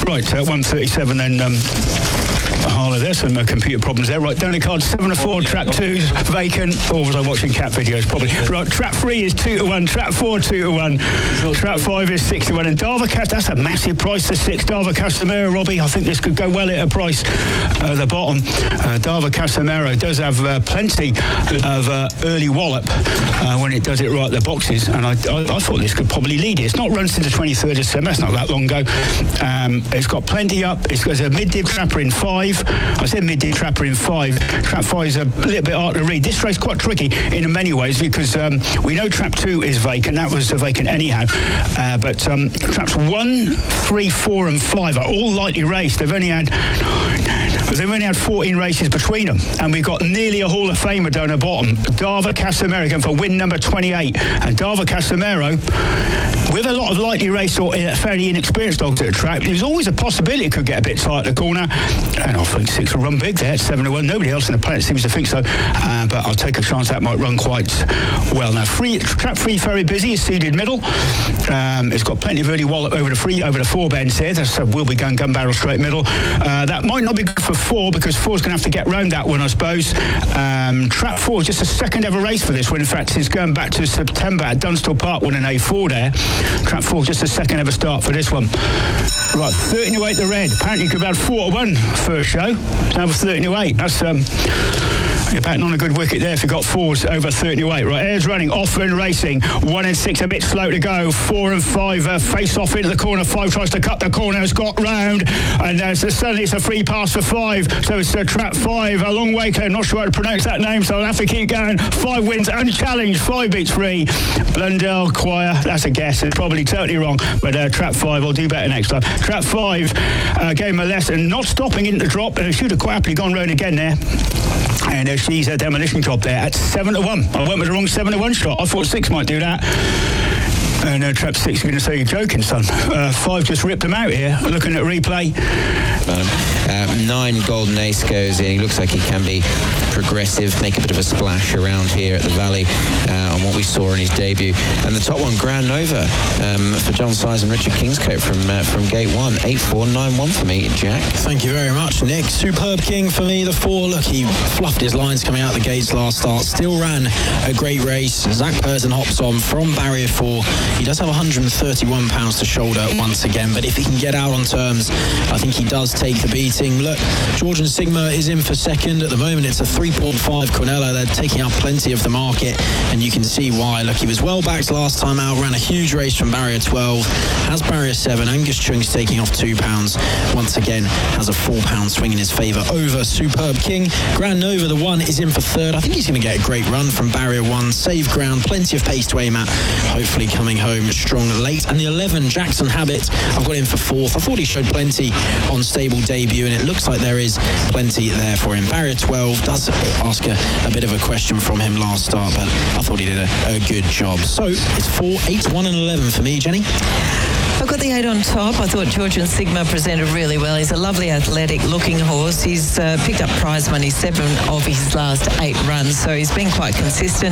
Right, 137 then. Harlow, there's some computer problems there. Right, Donny Card 7-4, trap 2's vacant. Or was I watching cat videos? Probably. Right, trap 3 is 2-1, trap 4 2-1, trap 5 is 6-1, and Dava that's a massive price to 6. Dava Casemiro, Robbie. I think this could go well at a price at the bottom. Dava Casemiro does have plenty of early wallop when it does it right at the boxes, and I thought this could probably lead it. It's not run since the 23rd of December. That's not that long ago. It's got plenty up. It's got a mid-dip trapper in 5. I said mid-dip trapper in 5. Trap 5 is a little bit hard to read. This race is quite tricky in many ways because we know trap 2 is vacant. That was vacant anyhow. But traps 1, 3, 4 and 5 are all lightly raced. They've only had 14 races between them, and we've got nearly a Hall of Famer down the bottom. Dava Casemiro going for win number 28, and Dava Casemiro, with a lot of lightly raced or fairly inexperienced dogs at the track, there's always a possibility it could get a bit tight at the corner, and I think 6 will run big there at 7-1. Nobody else in the planet seems to think so, but I'll take a chance that might run quite well. Now, trap 3 very busy, it's seeded middle. It's got plenty of early wallop over the 4 bends here, so we'll be going gun barrel straight middle. That might not be good for 4 because 4's going to have to get round that one, I suppose. Trap 4 is just a second ever race for this one. In fact, it's going back to September at Dunstall Park winning A4 there. Trap 4 just a second ever start for this one. Right, 13-8 the red. Apparently you could have had 4-1 first show. Now 13-8. That's you're batting on a good wicket there if you got 4s over 13-8. Right, Airs running, Offman racing. 1 and 6 a bit slow to go. 4 and 5 face off into the corner. 5 tries to cut the corner, has got round, and suddenly it's a free pass for 5. So it's trap 5, a long way. I'm not sure how to pronounce that name, so I'll have to keep going. 5 wins unchallenged. 5 beats 3. Blundell Choir, that's a guess. It's probably totally wrong, but trap 5, I'll do better next time. Trap 5 gave him a lesson, not stopping into the drop. Should have quite happily gone round again there. And she's a demolition job there at 7-1. I went with the wrong 7-1 shot. I thought 6 might do that. And trap 6 is going to say you're joking, son. 5 just ripped them out here. Looking at replay. 9 Golden Ace goes in. He looks like he can be progressive, make a bit of a splash around here at the Valley on what we saw in his debut. And the top one, Grand Nova, for John Size and Richard Kingscote from gate 1. 8-4-9-1 for me, Jack. Thank you very much, Nick. Superb King for me, the 4. Look, he fluffed his lines coming out the gates last start. Still ran a great race. Zach Persson hops on from barrier 4. He does have 131 pounds to shoulder once again, but if he can get out on terms, I think he does take the beating. Look, Georgian Sigma is in for second. At the moment, it's a 3.5 Quinella. They're taking up plenty of the market, and you can see why. Look, he was well backed last time out, ran a huge race from barrier 12, has barrier 7. Angus Chung's taking off 2 pounds. Once again, has a 4 pound swing in his favour over Superb King. Grand Nova, the 1, is in for third. I think he's going to get a great run from barrier 1. Save ground, plenty of pace to aim at. Hopefully coming home strong late. And the 11, Jackson Habit, I've got him for 4th. I thought he showed plenty on stable debut, and it looks like there is plenty there for him. Barrier 12 does ask a bit of a question from him last start, but I thought he did a good job. So it's 4, 8, 1 and 11 for me, Jenny. I've got the 8 on top. I thought Georgian Sigma presented really well. He's a lovely athletic looking horse. He's picked up prize money 7 of his last 8 runs, so he's been quite consistent.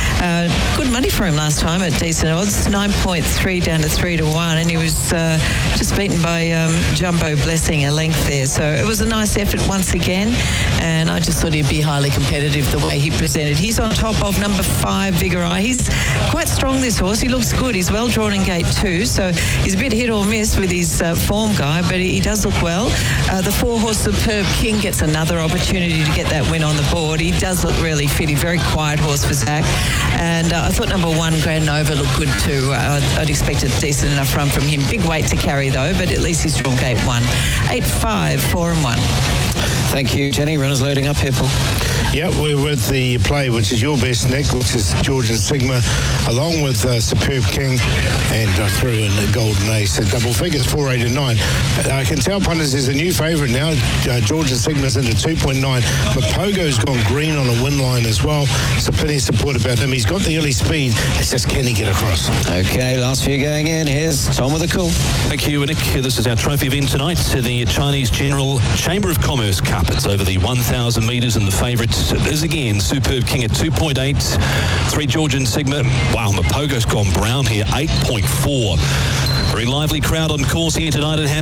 Good money for him last time at decent odds, 9.3 down to 3-1, and he was just beaten by Jumbo Blessing a length there. So it was a nice effort once again, and I just thought he'd be highly competitive the way he presented. He's on top of number 5, Vigoride. He's quite strong, this horse. He looks good. He's well drawn in gate 2, so he's a bit hit or miss with his form guy, but he does look well. The 4 horse Superb King gets another opportunity to get that win on the board. He does look really fit. He's a very quiet horse for Zach. And I thought number 1, Grand Nova, looked good too. I'd expect a decent enough run from him. Big weight to carry though, but at least he's drawn gate 1. 8-5, 4 and 1. Thank you, Jenny. Runners loading up here, Paul. Yeah, we're with the play, which is your best, Nick, which is Georgian Sigma, along with Superb King, and threw in the Golden Ace at double figures, 4, 8 and 9. I can tell punters is a new favourite now. Georgian Sigma's into 2.9. Mapogo's gone green on a win line as well, so plenty of support about him. He's got the early speed. It's just, can he get across? Okay, last few going in. Here's Tom with the call. Thank you, Nick. This is our trophy event tonight, the Chinese General Chamber of Commerce Cup. It's over the 1,000 metres, and the favourite is again Superb King at 2.8. 3 Georgian Sigma. Wow, Mapogo's gone brown here, 8.4. Very lively crowd on course here tonight at Hampton.